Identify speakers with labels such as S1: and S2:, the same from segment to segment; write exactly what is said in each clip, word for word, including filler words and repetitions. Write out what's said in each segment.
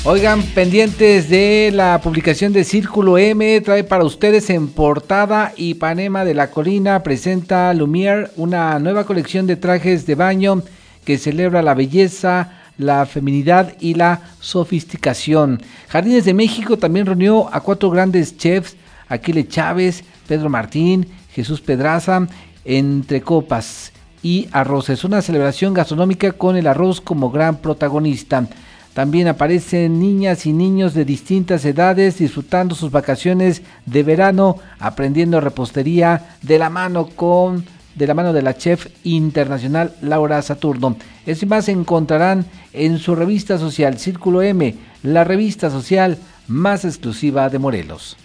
S1: Oigan, pendientes de la publicación de Círculo M, trae para ustedes en portada: Ipanema de la Colina presenta Lumière, una nueva colección de trajes de baño que celebra la belleza, la feminidad y la sofisticación. Jardines de México también reunió a cuatro grandes chefs: Aquile Chávez, Pedro Martín, Jesús Pedraza, entre copas y arroces. Una celebración gastronómica con el arroz como gran protagonista. También aparecen niñas y niños de distintas edades disfrutando sus vacaciones de verano, aprendiendo repostería de la mano con de la mano de la chef internacional Laura Saturno. Es más, encontrarán en su revista social Círculo M, la revista social más exclusiva de Morelos.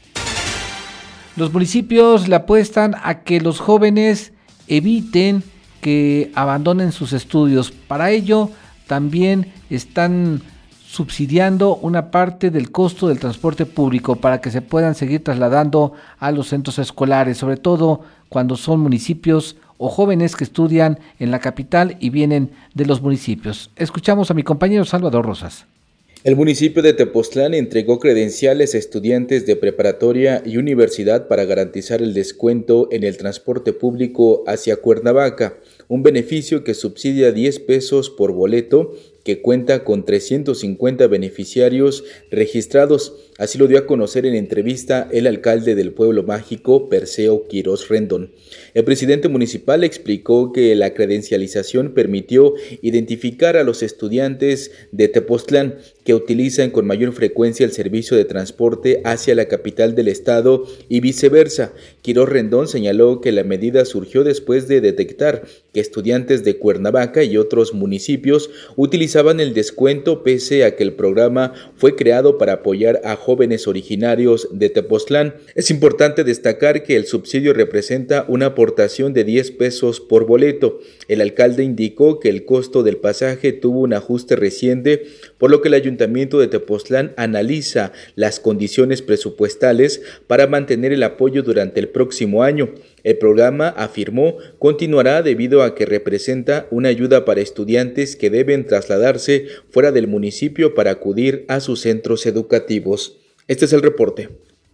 S1: Los municipios le apuestan a que los jóvenes eviten que abandonen sus estudios. Para ello, también están subsidiando una parte del costo del transporte público para que se puedan seguir trasladando a los centros escolares, sobre todo cuando son municipios o jóvenes que estudian en la capital y vienen de los municipios. Escuchamos a mi compañero Salvador Rosas.
S2: El municipio de Tepoztlán entregó credenciales a estudiantes de preparatoria y universidad para garantizar el descuento en el transporte público hacia Cuernavaca, un beneficio que subsidia diez pesos por boleto, que cuenta con trescientos cincuenta beneficiarios registrados. Así lo dio a conocer en entrevista el alcalde del pueblo mágico, Perseo Quirós Rendón. El presidente municipal explicó que la credencialización permitió identificar a los estudiantes de Tepoztlán que utilizan con mayor frecuencia el servicio de transporte hacia la capital del estado y viceversa. Quirós Rendón señaló que la medida surgió después de detectar que estudiantes de Cuernavaca y otros municipios utilizaban el descuento pese a que el programa fue creado para apoyar a jóvenes originarios de Tepoztlán. Es importante destacar que el subsidio representa una aportación de diez pesos por boleto. El alcalde indicó que el costo del pasaje tuvo un ajuste reciente, por lo que el ayuntamiento de Tepoztlán analiza las condiciones presupuestales para mantener el apoyo durante el próximo año. El programa, afirmó, continuará debido a que representa una ayuda para estudiantes que deben trasladarse fuera del municipio para acudir a sus centros educativos. Este es el reporte.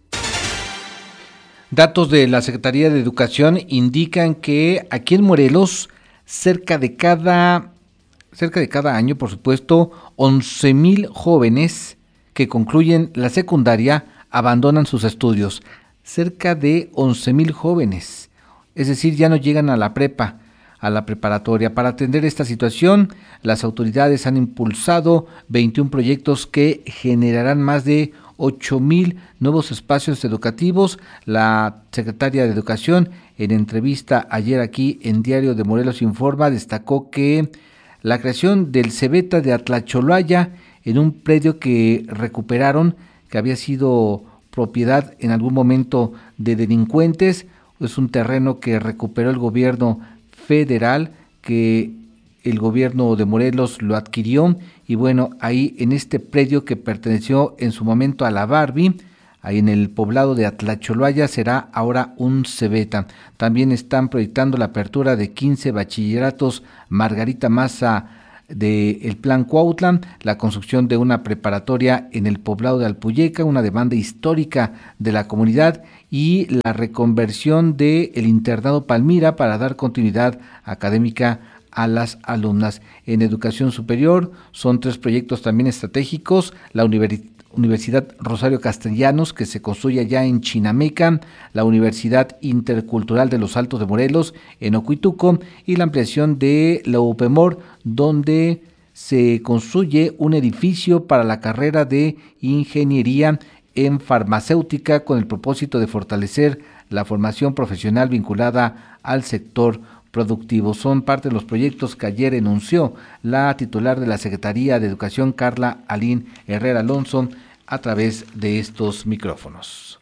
S1: Datos de la Secretaría de Educación indican que aquí en Morelos, cerca de cada, cerca de cada año, por supuesto, once mil jóvenes que concluyen la secundaria abandonan sus estudios. Cerca de once mil jóvenes, es decir, ya no llegan a la prepa, a la preparatoria. Para atender esta situación, las autoridades han impulsado veintiún proyectos que generarán más de ocho mil nuevos espacios educativos. La secretaria de Educación, en entrevista ayer aquí en Diario de Morelos Informa, destacó que la creación del Cebeta de Atlacholaya, en un predio que recuperaron, que había sido propiedad en algún momento de delincuentes, es un terreno que recuperó el gobierno federal, que el gobierno de Morelos lo adquirió, y bueno, ahí en este predio que perteneció en su momento a la Barbie, ahí en el poblado de Atlacholaya, será ahora un Cebeta. También están proyectando la apertura de quince bachilleratos Margarita Maza de el Plan Cuautla, la construcción de una preparatoria en el poblado de Alpuyeca, una demanda histórica de la comunidad, y la reconversión de el internado Palmira para dar continuidad académica a las alumnas. En educación superior son tres proyectos también estratégicos: la Universidad Universidad Rosario Castellanos, que se construye allá en Chinameca, la Universidad Intercultural de los Altos de Morelos en Ocuituco, y la ampliación de la UPEMOR, donde se construye un edificio para la carrera de Ingeniería en Farmacéutica, con el propósito de fortalecer la formación profesional vinculada al sector productivo. Son parte de los proyectos que ayer enunció la titular de la Secretaría de Educación, Carla Alín Herrera Alonso, a través de estos micrófonos.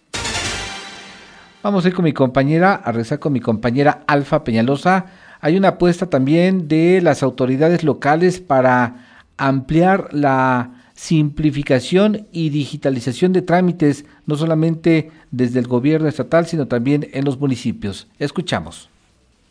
S1: Vamos a ir con mi compañera, a rezar con mi compañera Alfa Peñalosa. Hay una apuesta también de las autoridades locales para ampliar la simplificación y digitalización de trámites, no solamente desde el gobierno estatal, sino también en los municipios. Escuchamos.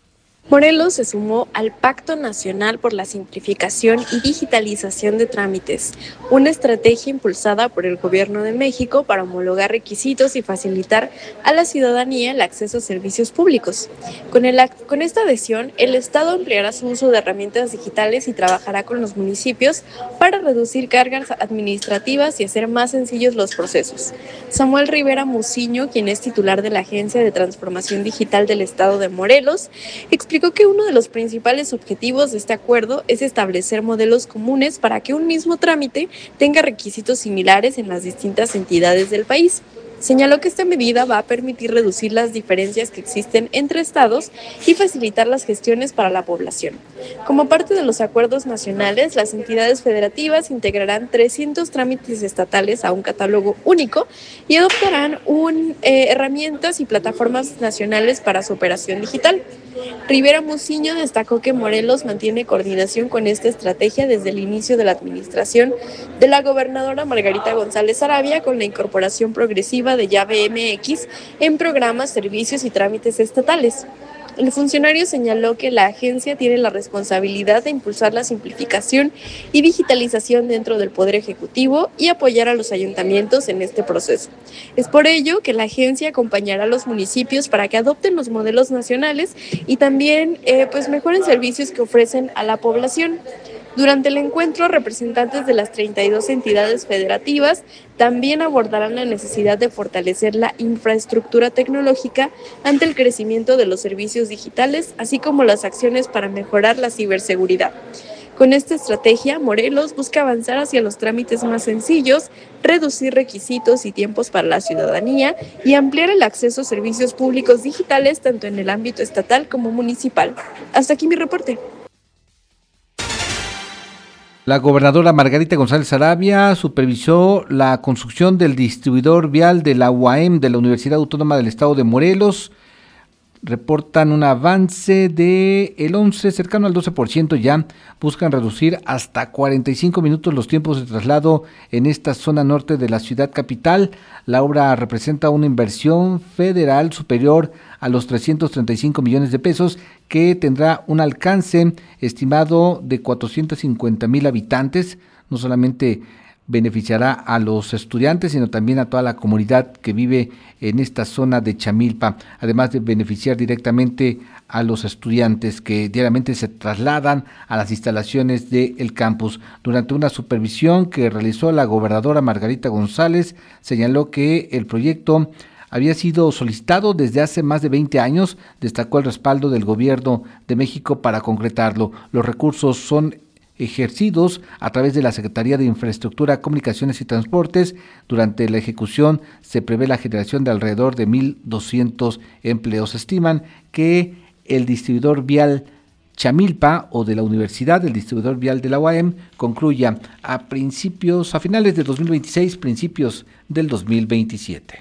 S3: Morelos se sumó al Pacto Nacional por la Simplificación y Digitalización de Trámites, una estrategia impulsada por el Gobierno de México para homologar requisitos y facilitar a la ciudadanía el acceso a servicios públicos. Con, el, con esta adhesión, el Estado ampliará su uso de herramientas digitales y trabajará con los municipios para reducir cargas administrativas y hacer más sencillos los procesos. Samuel Rivera Muciño, quien es titular de la Agencia de Transformación Digital del Estado de Morelos, explicó Explicó que uno de los principales objetivos de este acuerdo es establecer modelos comunes para que un mismo trámite tenga requisitos similares en las distintas entidades del país. Señaló que esta medida va a permitir reducir las diferencias que existen entre estados y facilitar las gestiones para la población. Como parte de los acuerdos nacionales, las entidades federativas integrarán trescientos trámites estatales a un catálogo único y adoptarán un, eh, herramientas y plataformas nacionales para su operación digital. Rivera Muciño destacó que Morelos mantiene coordinación con esta estrategia desde el inicio de la administración de la gobernadora Margarita González Sarabia, con la incorporación progresiva de Llave M X en programas, servicios y trámites estatales. El funcionario señaló que la agencia tiene la responsabilidad de impulsar la simplificación y digitalización dentro del Poder Ejecutivo y apoyar a los ayuntamientos en este proceso. Es por ello que la agencia acompañará a los municipios para que adopten los modelos nacionales y también eh, pues mejoren servicios que ofrecen a la población. Durante el encuentro, representantes de las treinta y dos entidades federativas también abordarán la necesidad de fortalecer la infraestructura tecnológica ante el crecimiento de los servicios digitales, así como las acciones para mejorar la ciberseguridad. Con esta estrategia, Morelos busca avanzar hacia los trámites más sencillos, reducir requisitos y tiempos para la ciudadanía y ampliar el acceso a servicios públicos digitales tanto en el ámbito estatal como municipal. Hasta aquí mi reporte.
S1: La gobernadora Margarita González Sarabia supervisó la construcción del distribuidor vial de la U A M de la Universidad Autónoma del Estado de Morelos. Reportan un avance de el once, cercano al doce por ciento ya. Buscan reducir hasta cuarenta y cinco minutos los tiempos de traslado en esta zona norte de la ciudad capital. La obra representa una inversión federal superior a los trescientos treinta y cinco millones de pesos, que tendrá un alcance estimado de cuatrocientos cincuenta mil habitantes. No solamente beneficiará a los estudiantes, sino también a toda la comunidad que vive en esta zona de Chamilpa, además de beneficiar directamente a los estudiantes que diariamente se trasladan a las instalaciones del campus. Durante una supervisión que realizó la gobernadora Margarita González, señaló que el proyecto había sido solicitado desde hace más de veinte años, destacó el respaldo del gobierno de México para concretarlo. Los recursos son ejercidos a través de la Secretaría de Infraestructura, Comunicaciones y Transportes. Durante la ejecución se prevé la generación de alrededor de mil doscientos empleos. Estiman que el distribuidor vial Chamilpa o de la Universidad, el distribuidor vial de la U A M, concluya a principios, a finales de dos mil veintiséis, principios del dos mil veintisiete.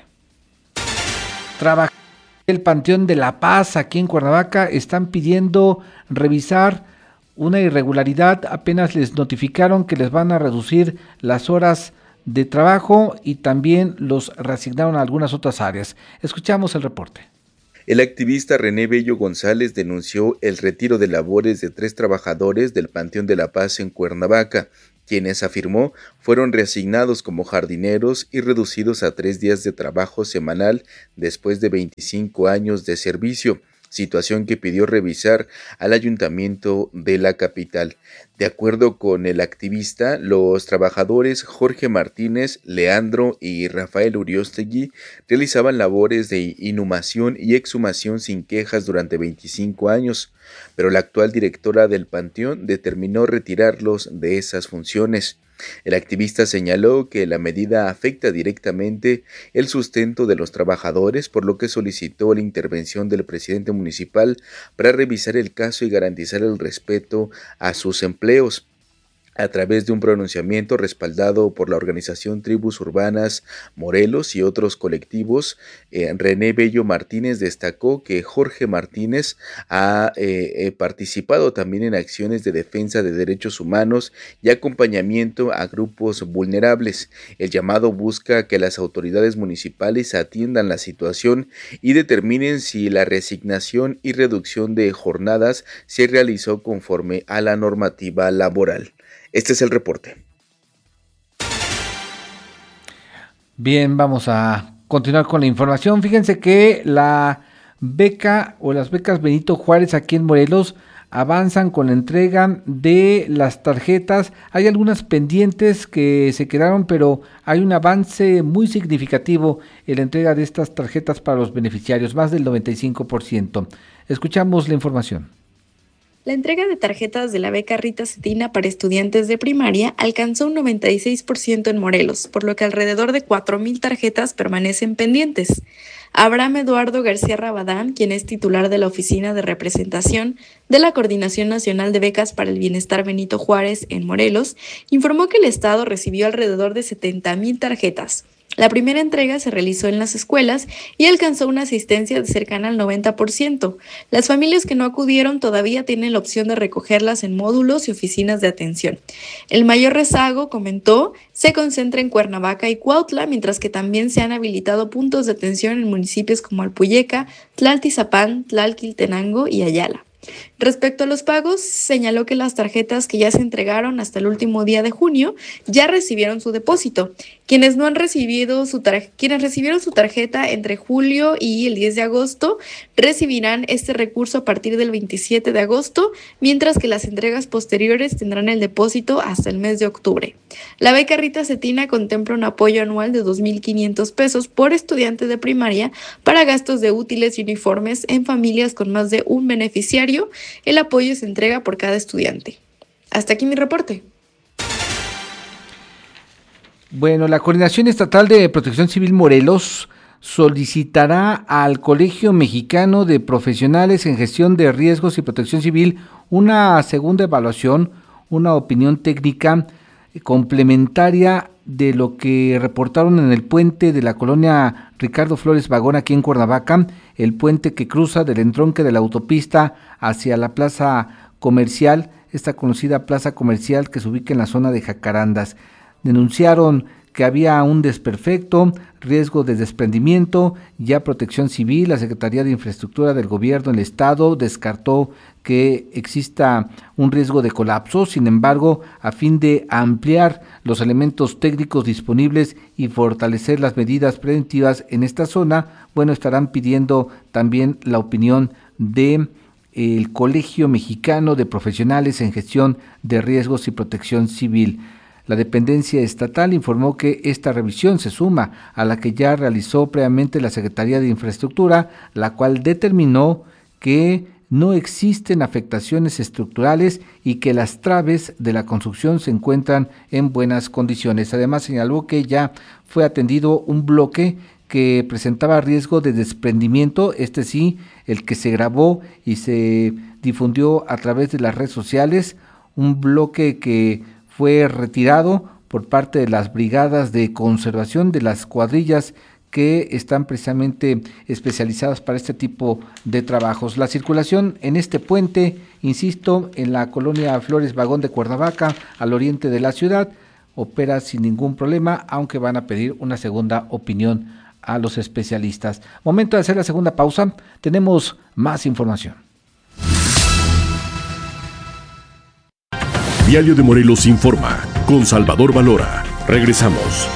S1: Trabaja el Panteón de la Paz aquí en Cuernavaca, están pidiendo revisar una irregularidad. Apenas les notificaron que les van a reducir las horas de trabajo y también los reasignaron a algunas otras áreas. Escuchamos el reporte.
S2: El activista René Bello González denunció el retiro de labores de tres trabajadores del Panteón de la Paz en Cuernavaca, quienes, afirmó, fueron reasignados como jardineros y reducidos a tres días de trabajo semanal después de veinticinco años de servicio, situación que pidió revisar al ayuntamiento de la capital. De acuerdo con el activista, los trabajadores Jorge Martínez, Leandro y Rafael Uriostegui realizaban labores de inhumación y exhumación sin quejas durante veinticinco años, pero la actual directora del panteón determinó retirarlos de esas funciones. El activista señaló que la medida afecta directamente el sustento de los trabajadores, por lo que solicitó la intervención del presidente municipal para revisar el caso y garantizar el respeto a sus empleos. A través de un pronunciamiento respaldado por la organización Tribus Urbanas Morelos y otros colectivos, eh, René Bello Martínez destacó que Jorge Martínez ha eh, eh, participado también en acciones de defensa de derechos humanos y acompañamiento a grupos vulnerables. El llamado busca que las autoridades municipales atiendan la situación y determinen si la reasignación y reducción de jornadas se realizó conforme a la normativa laboral. Este es el reporte.
S1: Bien, vamos a continuar con la información. Fíjense que la beca o las becas Benito Juárez aquí en Morelos avanzan con la entrega de las tarjetas. Hay algunas pendientes que se quedaron, pero hay un avance muy significativo en la entrega de estas tarjetas para los beneficiarios, más del noventa y cinco por ciento. Escuchamos la información.
S3: La entrega de tarjetas de la beca Rita Cetina para estudiantes de primaria alcanzó un noventa y seis por ciento en Morelos, por lo que alrededor de cuatro mil tarjetas permanecen pendientes. Abraham Eduardo García Rabadán, quien es titular de la Oficina de Representación de la Coordinación Nacional de Becas para el Bienestar Benito Juárez en Morelos, informó que el Estado recibió alrededor de setenta mil tarjetas. La primera entrega se realizó en las escuelas y alcanzó una asistencia de cercana al noventa por ciento. Las familias que no acudieron todavía tienen la opción de recogerlas en módulos y oficinas de atención. El mayor rezago, comentó, se concentra en Cuernavaca y Cuautla, mientras que también se han habilitado puntos de atención en municipios como Alpuyeca, Tlaltizapán, Tlalquiltenango y Ayala. Respecto a los pagos, señaló que las tarjetas que ya se entregaron hasta el último día de junio ya recibieron su depósito. Quienes no han recibido su tar- quienes recibieron su tarjeta entre julio y el diez de agosto recibirán este recurso a partir del veintisiete de agosto, mientras que las entregas posteriores tendrán el depósito hasta el mes de octubre. La beca Rita Cetina contempla un apoyo anual de dos mil quinientos pesos por estudiante de primaria para gastos de útiles y uniformes en familias con más de un beneficiario. El apoyo se entrega por cada estudiante. Hasta aquí mi reporte.
S1: Bueno, la Coordinación Estatal de Protección Civil Morelos solicitará al Colegio Mexicano de Profesionales en Gestión de Riesgos y Protección Civil una segunda evaluación, una opinión técnica complementaria de lo que reportaron en el puente de la colonia Ricardo Flores Vagón aquí en Cuernavaca, el puente que cruza del entronque de la autopista hacia la plaza comercial, esta conocida plaza comercial que se ubica en la zona de Jacarandas. Denunciaron que había un desperfecto, riesgo de desprendimiento. Ya Protección Civil, la Secretaría de Infraestructura del Gobierno del Estado, descartó que exista un riesgo de colapso. Sin embargo, a fin de ampliar los elementos técnicos disponibles y fortalecer las medidas preventivas en esta zona, bueno, estarán pidiendo también la opinión de el Colegio Mexicano de Profesionales en Gestión de Riesgos y Protección Civil. La dependencia estatal informó que esta revisión se suma a la que ya realizó previamente la Secretaría de Infraestructura, la cual determinó que no existen afectaciones estructurales y que las traves de la construcción se encuentran en buenas condiciones. Además, señaló que ya fue atendido un bloque que presentaba riesgo de desprendimiento, este sí, el que se grabó y se difundió a través de las redes sociales, un bloque que fue retirado por parte de las brigadas de conservación de las cuadrillas que están precisamente especializadas para este tipo de trabajos. La circulación en este puente, insisto, en la colonia Flores Vagón de Cuernavaca, al oriente de la ciudad, opera sin ningún problema, aunque van a pedir una segunda opinión a los especialistas. Momento de hacer la segunda pausa, tenemos más información.
S4: Diario de Morelos informa, con Salvador Valora. Regresamos.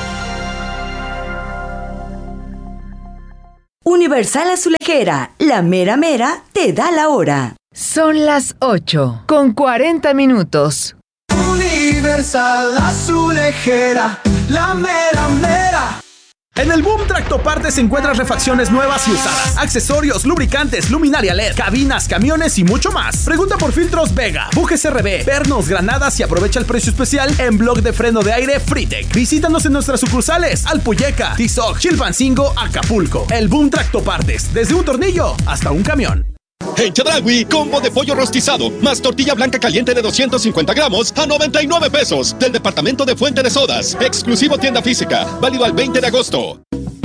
S5: Universal Azulejera, la mera mera te da la hora.
S6: Son las ocho con cuarenta minutos.
S7: Universal Azulejera, la mera mera.
S8: En el Boom Tractopartes encuentras refacciones nuevas y usadas, accesorios, lubricantes, luminaria L E D, cabinas, camiones y mucho más. Pregunta por filtros Vega, bujes R B, pernos, granadas y aprovecha el precio especial en bloque de freno de aire Fritec. Visítanos en nuestras sucursales Alpuyeca, Tizoc, Chilpancingo, Acapulco. El Boom Tractopartes, desde un tornillo hasta un camión.
S9: En Chedraui, combo de pollo rostizado, más tortilla blanca caliente de doscientos cincuenta gramos a noventa y nueve pesos. Del departamento de Fuente de Sodas. Exclusivo tienda física. Válido al veinte de agosto.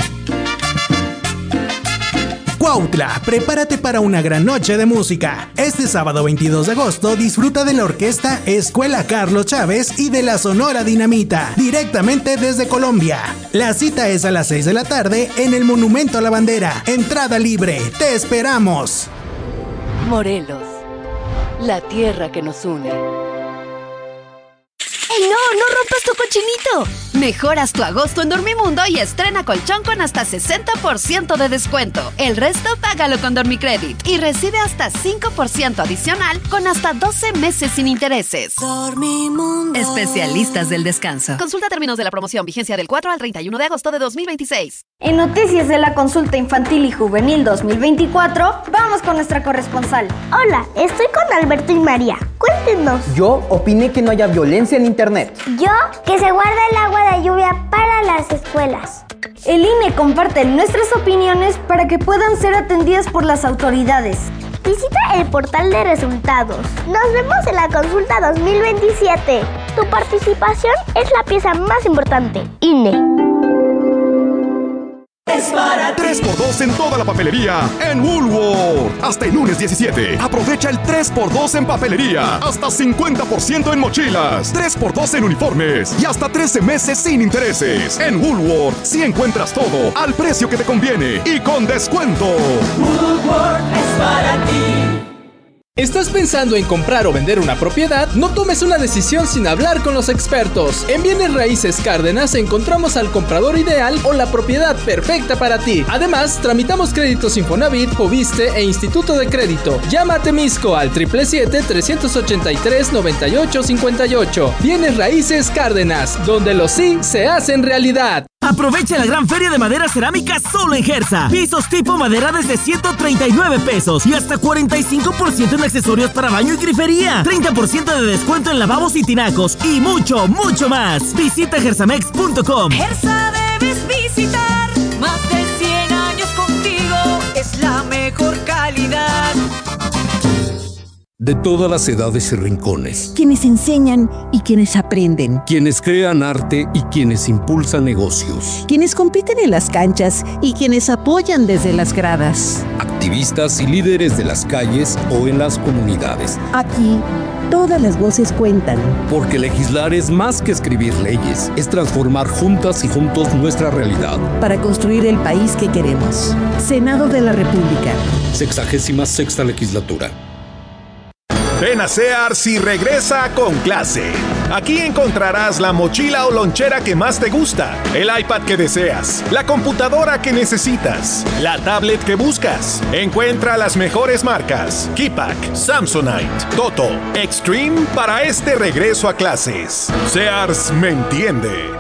S10: Cuautla, prepárate para una gran noche de música. Este sábado veintidós de agosto disfruta de la orquesta Escuela Carlos Chávez y de la Sonora Dinamita, directamente desde Colombia. La cita es a las seis de la tarde en el Monumento a la Bandera. Entrada libre. ¡Te esperamos!
S11: Morelos, la tierra que nos une.
S12: ¡Ey, no! ¡No rompas tu cochinito!
S11: Mejoras tu agosto en Dormimundo y estrena colchón con hasta sesenta por ciento de descuento. El resto págalo con Dormicredit y recibe hasta cinco por ciento adicional con hasta doce meses sin intereses.
S12: Dormimundo.
S11: Especialistas del descanso. Consulta términos de la promoción. Vigencia del cuatro al treinta y uno de agosto de dos mil veintiséis.
S13: En Noticias de la Consulta Infantil y Juvenil dos mil veinticuatro, vamos con nuestra corresponsal.
S14: Hola, estoy con Alberto y María. Cuéntenos.
S15: Yo opiné que no haya violencia en internet.
S14: Yo, que se guarda el agua de lluvia para las escuelas.
S13: El I N E comparte nuestras opiniones para que puedan ser atendidas por las autoridades.
S14: Visita el portal de resultados. Nos vemos en la consulta dos mil veintisiete. Tu participación es la pieza más importante. I N E.
S16: Es para tres por dos en toda la papelería en Woolworth. Hasta el lunes diecisiete. Aprovecha el tres por dos en papelería. Hasta cincuenta por ciento en mochilas. tres por dos en uniformes. Y hasta trece meses sin intereses. En Woolworth sí encuentras todo al precio que te conviene y con descuento.
S7: Woolworth es para ti.
S8: ¿Estás pensando en comprar o vender una propiedad? No tomes una decisión sin hablar con los expertos. En Bienes Raíces Cárdenas encontramos al comprador ideal o la propiedad perfecta para ti. Además, tramitamos créditos Infonavit, Foviste e Instituto de Crédito. Llama a Temisco al siete siete siete, tres ocho tres, nueve ocho cinco ocho. Bienes Raíces Cárdenas, donde los sí se hacen realidad.
S17: Aprovecha la gran feria de madera cerámica solo en Gersa. Pisos tipo madera desde ciento treinta y nueve pesos y hasta cuarenta y cinco por ciento en accesorios para baño y grifería. treinta por ciento de descuento en lavabos y tinacos y mucho, mucho más. Visita gersamex punto com.
S12: Gersa debes visitar. Más de cien años contigo. Es la mejor calidad.
S18: De todas las edades y rincones.
S5: Quienes enseñan y quienes aprenden.
S18: Quienes crean arte y quienes impulsan negocios.
S5: Quienes compiten en las canchas y quienes apoyan desde las gradas.
S18: Activistas y líderes de las calles o en las comunidades.
S5: Aquí, todas las voces cuentan.
S18: Porque legislar es más que escribir leyes, es transformar juntas y juntos nuestra realidad.
S5: Para construir el país que queremos. Senado de la República.
S18: Sexagésima sexta legislatura.
S19: Ven a Sears y regresa con clase. Aquí encontrarás la mochila o lonchera que más te gusta, el iPad que deseas, la computadora que necesitas, la tablet que buscas. Encuentra las mejores marcas: Keypack, Samsonite, Toto, Extreme para este regreso a clases. Sears me entiende.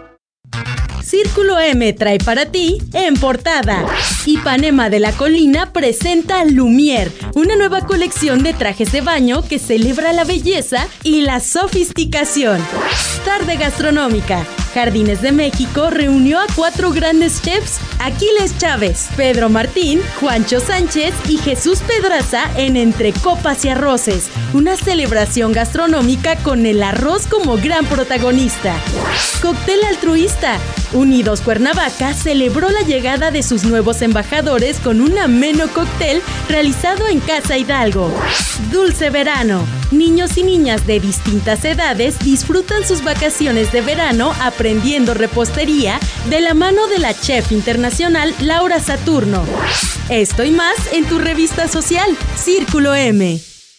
S20: Círculo M trae para ti en portada. Ipanema de la Colina presenta Lumière, una nueva colección de trajes de baño que celebra la belleza y la sofisticación. Tarde gastronómica. Jardines de México reunió a cuatro grandes chefs: Aquiles Chávez, Pedro Martín, Juancho Sánchez y Jesús Pedraza en Entre Copas y Arroces, una celebración gastronómica con el arroz como gran protagonista. Cóctel altruista. Unidos Cuernavaca celebró la llegada de sus nuevos embajadores con un ameno cóctel realizado en Casa Hidalgo. Dulce verano. Niños y niñas de distintas edades disfrutan sus vacaciones de verano aprendiendo repostería de la mano de la chef internacional Laura Saturno. Esto y más en tu revista social, Círculo M.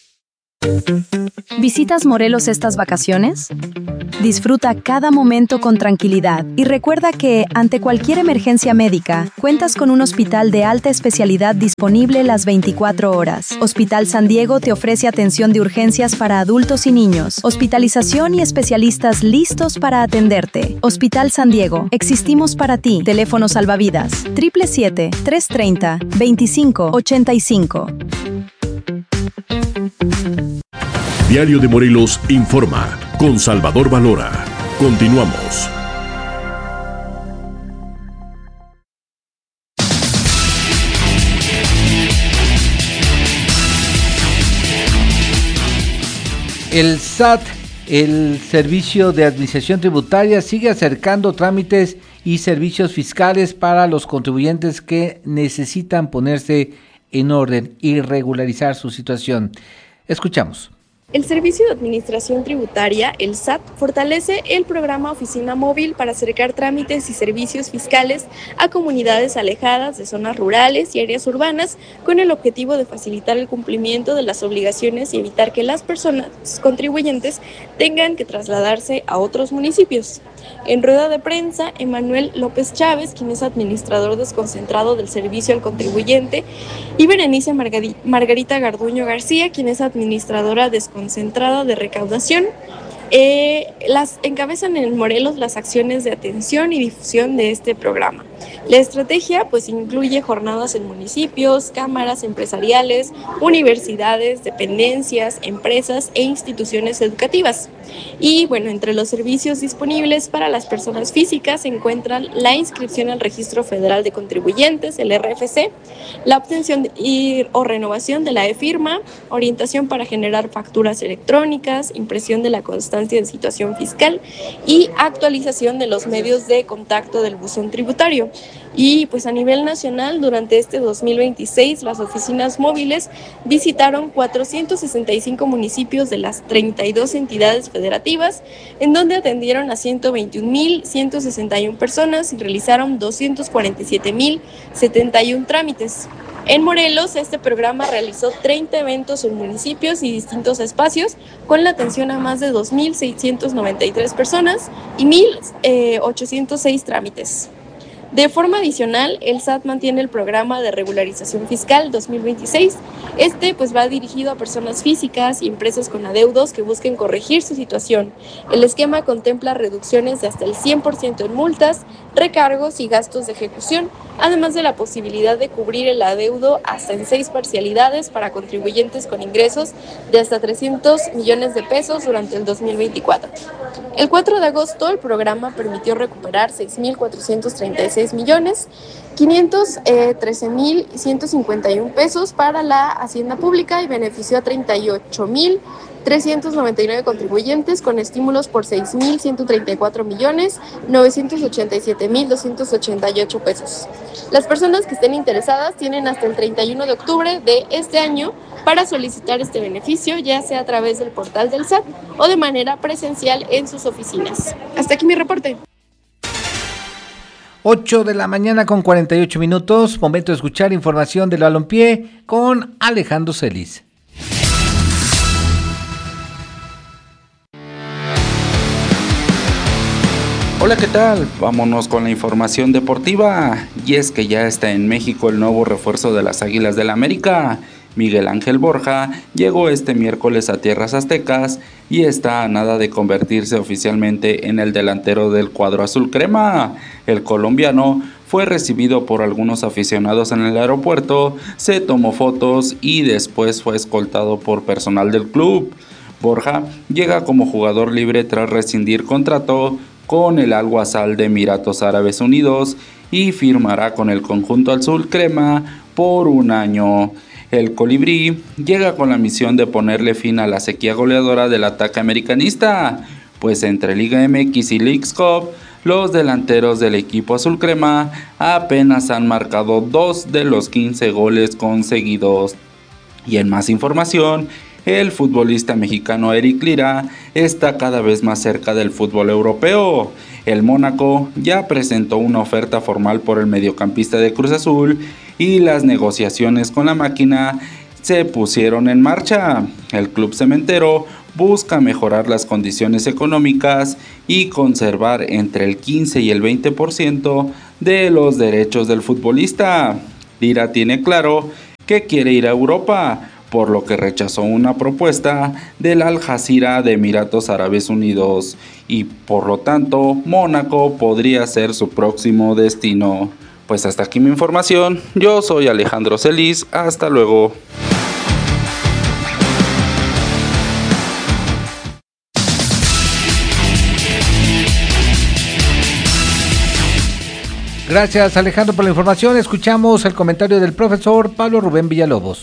S21: ¿Visitas Morelos estas vacaciones? Disfruta cada momento con tranquilidad y recuerda que, ante cualquier emergencia médica, cuentas con un hospital de alta especialidad disponible las veinticuatro horas. Hospital San Diego te ofrece atención de urgencias para adultos y niños, hospitalización y especialistas listos para atenderte. Hospital San Diego, existimos para ti. Teléfono salvavidas, siete siete siete, tres tres cero, dos cinco ocho cinco.
S4: Diario de Morelos informa con Salvador Valora. Continuamos.
S1: El S A T, el Servicio de Administración Tributaria, sigue acercando trámites y servicios fiscales para los contribuyentes que necesitan ponerse en orden y regularizar su situación. Escuchamos.
S3: El Servicio de Administración Tributaria, el S A T, fortalece el programa Oficina Móvil para acercar trámites y servicios fiscales a comunidades alejadas de zonas rurales y áreas urbanas con el objetivo de facilitar el cumplimiento de las obligaciones y evitar que las personas contribuyentes tengan que trasladarse a otros municipios. En rueda de prensa, Emanuel López Chávez, quien es administrador desconcentrado del servicio al contribuyente, y Berenice Margarita Garduño García, quien es administradora desconcentrada de recaudación, eh, las encabezan en Morelos las acciones de atención y difusión de este programa. La estrategia pues incluye jornadas en municipios, cámaras empresariales, universidades, dependencias, empresas e instituciones educativas. Y bueno, entre los servicios disponibles para las personas físicas se encuentran la inscripción al Registro Federal de Contribuyentes, el R F C, la obtención de, y, o renovación de la e-firma, orientación para generar facturas electrónicas, impresión de la constancia de situación fiscal y actualización de los medios de contacto del buzón tributario. Y pues a nivel nacional, durante este dos mil veintiséis, las oficinas móviles visitaron cuatrocientos sesenta y cinco municipios de las treinta y dos entidades federativas, en donde atendieron a ciento veintiún mil ciento sesenta y una personas y realizaron doscientos cuarenta y siete mil setenta y uno trámites. En Morelos, este programa realizó treinta eventos en municipios y distintos espacios, con la atención a más de dos mil seiscientas noventa y tres personas y mil ochocientos seis trámites. De forma adicional, el S A T mantiene el programa de regularización fiscal dos mil veintiséis. Este pues va dirigido a personas físicas y empresas con adeudos que busquen corregir su situación. El esquema contempla reducciones de hasta el cien por ciento en multas, recargos y gastos de ejecución, además de la posibilidad de cubrir el adeudo hasta en seis parcialidades para contribuyentes con ingresos de hasta trescientos millones de pesos durante el dos mil veinticuatro. El cuatro de agosto, el programa permitió recuperar seis mil cuatrocientos treinta y seis millones quinientos trece mil ciento cincuenta y uno pesos para la Hacienda Pública y benefició a treinta y ocho mil trescientos noventa y nueve contribuyentes con estímulos por seis mil ciento treinta y cuatro millones novecientos ochenta y siete mil doscientos ochenta y ocho pesos. Las personas que estén interesadas tienen hasta el treinta y uno de octubre de este año para solicitar este beneficio, ya sea a través del portal del S A T o de manera presencial en sus oficinas. Hasta aquí mi reporte.
S1: ocho de la mañana con cuarenta y ocho minutos, momento de escuchar información del balompié con Alejandro Celis.
S2: Hola, ¿qué tal? Vámonos con la información deportiva. Y es que ya está en México el nuevo refuerzo de las Águilas del América. Miguel Ángel Borja llegó este miércoles a tierras aztecas y está a nada de convertirse oficialmente en el delantero del cuadro azul crema. El colombiano fue recibido por algunos aficionados en el aeropuerto, se tomó fotos y después fue escoltado por personal del club. Borja llega como jugador libre tras rescindir contrato con el Al Wassal de Emiratos Árabes Unidos y firmará con el conjunto azul crema por un año. El colibrí llega con la misión de ponerle fin a la sequía goleadora del ataque americanista, pues entre Liga M X y Leagues Cup, los delanteros del equipo azul crema apenas han marcado dos de los quince goles conseguidos. Y en más información, el futbolista mexicano Eric Lira está cada vez más cerca del fútbol europeo. El Mónaco ya presentó una oferta formal por el mediocampista de Cruz Azul y las negociaciones con la máquina se pusieron en marcha. El club cementero busca mejorar las condiciones económicas y conservar entre el quince y el veinte por ciento de los derechos del futbolista. Lira tiene claro que quiere ir a Europa, por lo que rechazó una propuesta del Al Jazeera de Emiratos Árabes Unidos y por lo tanto Mónaco podría ser su próximo destino. Pues hasta aquí mi información, yo soy Alejandro Celis, hasta luego.
S1: Gracias Alejandro por la información, escuchamos el comentario del profesor Pablo Rubén Villalobos.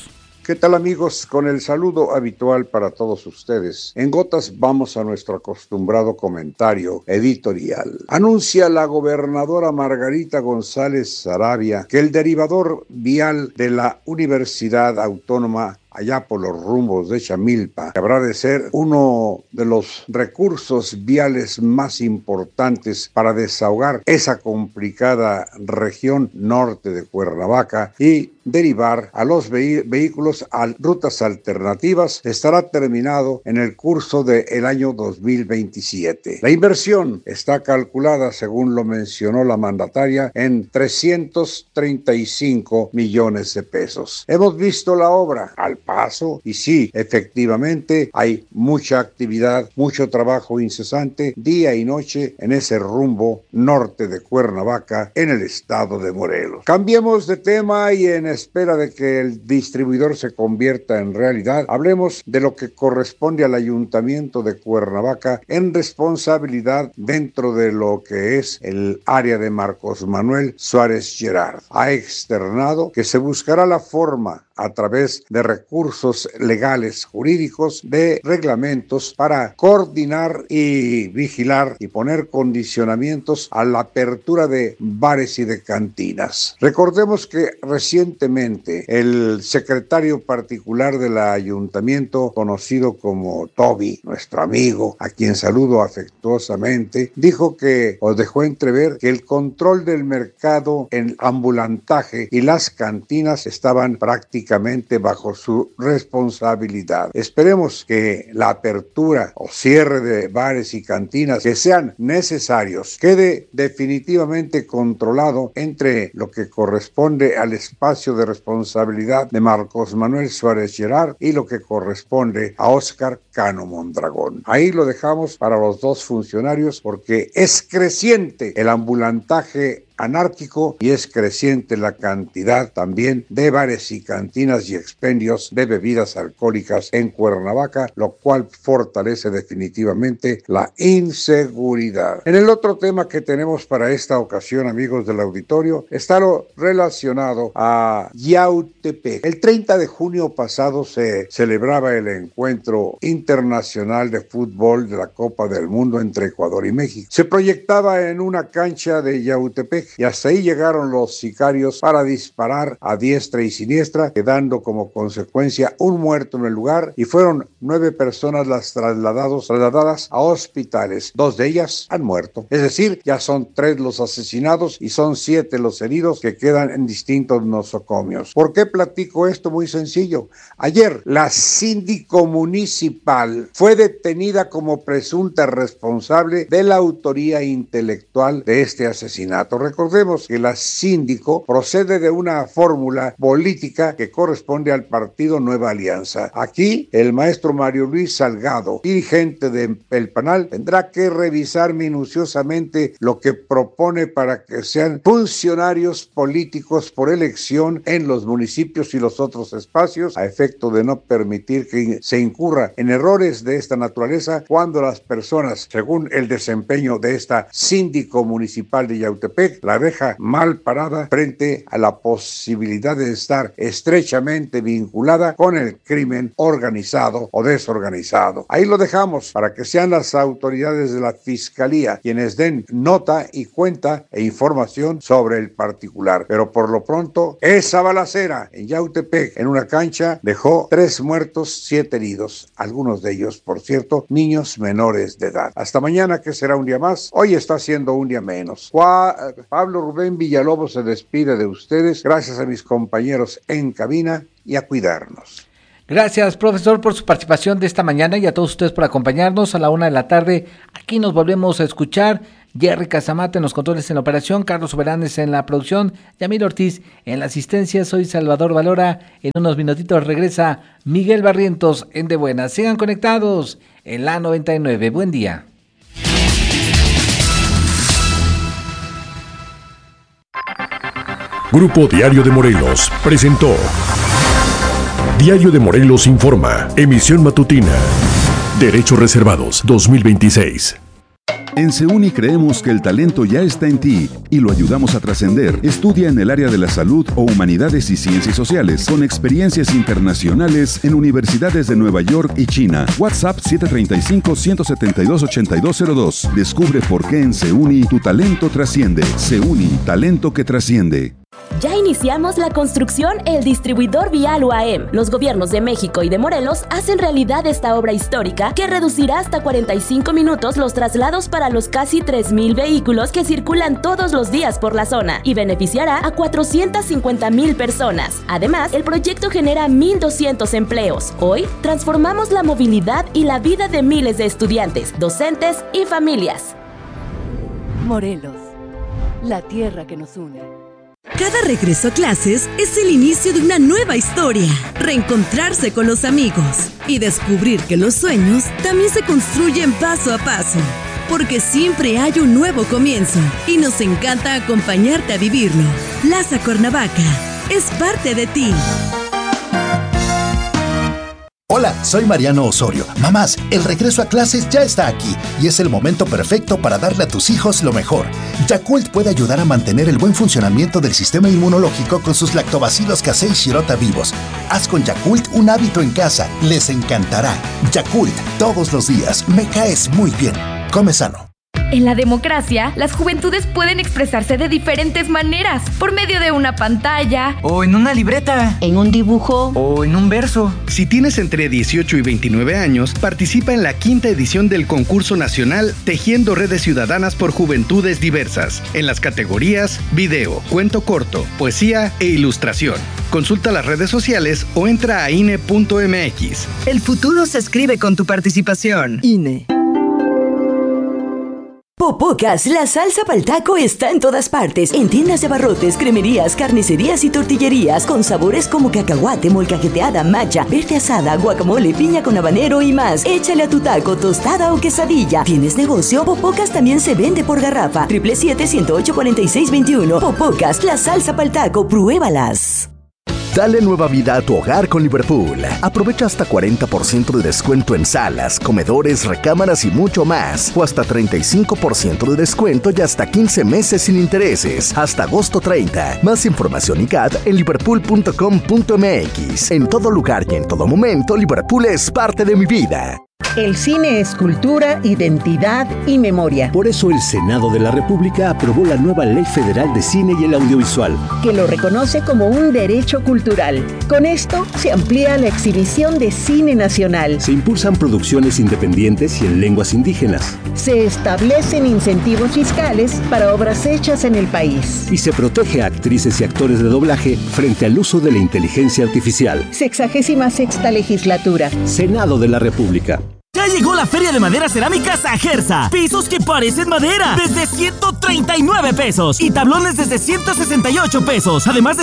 S6: ¿Qué tal, amigos? Con el saludo habitual para todos ustedes. En gotas vamos a nuestro acostumbrado comentario editorial. Anuncia la gobernadora Margarita González Saravia que el derivador vial de la Universidad Autónoma allá por los rumbos de Chamilpa, que habrá de ser uno de los recursos viales más importantes para desahogar esa complicada región norte de Cuernavaca y derivar a los vehi- vehículos a rutas alternativas, estará terminado en el curso del año dos mil veintisiete. La inversión está calculada, según lo mencionó la mandataria, en trescientos treinta y cinco millones de pesos. Hemos visto la obra al paso y sí, efectivamente hay mucha actividad, mucho trabajo incesante día y noche en ese rumbo norte de Cuernavaca en el estado de Morelos. Cambiemos de tema y en espera de que el distribuidor se convierta en realidad, hablemos de lo que corresponde al ayuntamiento de Cuernavaca en responsabilidad dentro de lo que es el área de Marcos Manuel Suárez Gerard. Ha externado que se buscará la forma a través de recursos legales jurídicos de reglamentos para coordinar y vigilar y poner condicionamientos a la apertura de bares y de cantinas. Recordemos que recientemente el secretario particular del ayuntamiento, conocido como Toby, nuestro amigo, a quien saludo afectuosamente, dijo que, o dejó entrever que el control del mercado en ambulantaje y las cantinas estaban prácticamente bajo su responsabilidad. Esperemos que la apertura o cierre de bares y cantinas que sean necesarios quede definitivamente controlado entre lo que corresponde al espacio de responsabilidad de Marcos Manuel Suárez Gerard y lo que corresponde a Óscar Cano Mondragón. Ahí lo dejamos para los dos funcionarios porque es creciente el ambulantaje anárquico y es creciente la cantidad también de bares y cantinas y expendios de bebidas alcohólicas en Cuernavaca, lo cual fortalece definitivamente la inseguridad. En el otro tema que tenemos para esta ocasión, amigos del auditorio, está lo relacionado a Yautepec. El treinta de junio pasado se celebraba el encuentro internacional de fútbol de la Copa del Mundo entre Ecuador y México. Se proyectaba en una cancha de Yautepec y hasta ahí llegaron los sicarios para disparar a diestra y siniestra, quedando como consecuencia un muerto en el lugar y fueron nueve personas las trasladados, trasladadas a hospitales. Dos de ellas han muerto. Es decir, ya son tres los asesinados y son siete los heridos que quedan en distintos nosocomios. ¿Por qué platico esto? Muy sencillo. Ayer la síndico municipal fue detenida como presunta responsable de la autoría intelectual de este asesinato. Recordemos que la síndico procede de una fórmula política que corresponde al partido Nueva Alianza. Aquí, el maestro Mario Luis Salgado, dirigente del Panal, tendrá que revisar minuciosamente lo que propone para que sean funcionarios políticos por elección en los municipios y los otros espacios, a efecto de no permitir que se incurra en errores de esta naturaleza cuando las personas, según el desempeño de esta síndico municipal de Yautepec, la deja mal parada frente a la posibilidad de estar estrechamente vinculada con el crimen organizado o desorganizado. Ahí lo dejamos para que sean las autoridades de la Fiscalía quienes den nota y cuenta e información sobre el particular. Pero por lo pronto, esa balacera en Yautepec, en una cancha, dejó tres muertos, siete heridos. Algunos de ellos, por cierto, niños menores de edad. Hasta mañana, que será un día más. Hoy está siendo un día menos. Juan, Pablo Rubén Villalobos se despide de ustedes. Gracias a mis compañeros en cabina y a cuidarnos.
S1: Gracias, profesor, por su participación de esta mañana y a todos ustedes por acompañarnos a la una de la tarde. Aquí nos volvemos a escuchar. Jerry Casamate en los controles en la operación, Carlos Soberanes en la producción, Yamil Ortiz en la asistencia. Soy Salvador Valora. En unos minutitos regresa Miguel Barrientos en De Buenas. Sigan conectados en la noventa y nueve. Buen día.
S4: Grupo Diario de Morelos presentó Diario de Morelos Informa, emisión matutina. Derechos reservados dos mil veintiséis.
S9: En SEUNI creemos que el talento ya está en ti y lo ayudamos a trascender. Estudia en el área de la salud o humanidades y ciencias sociales con experiencias internacionales en universidades de Nueva York y China. WhatsApp siete tres cinco, uno siete dos, ocho dos cero dos. Descubre por qué en SEUNI tu talento trasciende. SEUNI, talento que trasciende.
S22: Ya iniciamos la construcción El Distribuidor Vial U A M. Los gobiernos de México y de Morelos hacen realidad esta obra histórica que reducirá hasta cuarenta y cinco minutos los traslados para los casi tres mil vehículos que circulan todos los días por la zona y beneficiará a cuatrocientas cincuenta mil personas. Además, el proyecto genera mil doscientos empleos. Hoy, transformamos la movilidad y la vida de miles de estudiantes, docentes y familias.
S23: Morelos, la tierra que nos une.
S20: Cada regreso a clases es el inicio de una nueva historia, reencontrarse con los amigos y descubrir que los sueños también se construyen paso a paso, porque siempre hay un nuevo comienzo y nos encanta acompañarte a vivirlo. Plaza Cuernavaca es parte de ti.
S24: Hola, soy Mariano Osorio. Mamás, el regreso a clases ya está aquí y es el momento perfecto para darle a tus hijos lo mejor. Yakult puede ayudar a mantener el buen funcionamiento del sistema inmunológico con sus lactobacilos casei shirota vivos. Haz con Yakult un hábito en casa. Les encantará. Yakult, todos los días. Me caes muy bien. Come sano.
S25: En la democracia, las juventudes pueden expresarse de diferentes maneras, por medio de una pantalla,
S26: o en una libreta,
S25: en un dibujo,
S26: o en un verso.
S27: Si tienes entre dieciocho y veintinueve años, participa en la quinta edición del concurso nacional Tejiendo Redes Ciudadanas por Juventudes Diversas, en las categorías video, cuento corto, poesía e ilustración. Consulta las redes sociales o entra a I N E punto M X.
S28: El futuro se escribe con tu participación. I N E.
S29: Popocas, la salsa pa'l taco está en todas partes, en tiendas de abarrotes, cremerías, carnicerías y tortillerías, con sabores como cacahuate, molcajeteada, macha, verde asada, guacamole, piña con habanero y más. Échale a tu taco, tostada o quesadilla. ¿Tienes negocio? Popocas también se vende por garrafa. siete siete siete, uno ocho cuatro seis dos uno. Popocas, la salsa pa'l taco, pruébalas.
S30: Dale nueva vida a tu hogar con Liverpool. Aprovecha hasta cuarenta por ciento de descuento en salas, comedores, recámaras y mucho más. O hasta treinta y cinco por ciento de descuento y hasta quince meses sin intereses. Hasta agosto treinta. Más información y C A D en liverpool punto com punto m x. En todo lugar y en todo momento, Liverpool es parte de mi vida.
S31: El cine es cultura, identidad y memoria.
S32: Por eso el Senado de la República aprobó la nueva Ley Federal de Cine y el Audiovisual,
S31: que lo reconoce como un derecho cultural. Con esto se amplía la exhibición de cine nacional.
S32: Se impulsan producciones independientes y en lenguas indígenas.
S31: Se establecen incentivos fiscales para obras hechas en el país.
S32: Y se protege a actrices y actores de doblaje frente al uso de la inteligencia artificial.
S31: Sexagésima sexta legislatura.
S32: Senado de la República.
S17: Ya llegó la Feria de Madera Cerámicas a Gersa. Pisos que parecen madera desde ciento treinta y nueve pesos y tablones desde ciento sesenta y ocho pesos. Además de